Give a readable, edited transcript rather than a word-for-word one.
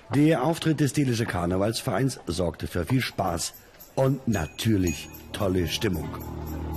Der Auftritt des Dehlische Karnevalsvereins sorgte für viel Spaß und natürlich tolle Stimmung.